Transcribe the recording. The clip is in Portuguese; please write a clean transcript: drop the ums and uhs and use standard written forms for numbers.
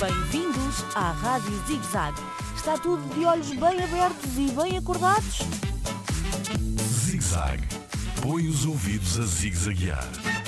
Bem-vindos à Rádio Zig Zag. Está tudo de olhos bem abertos e bem acordados? Zig Zag. Põe os ouvidos a zigue-zaguear.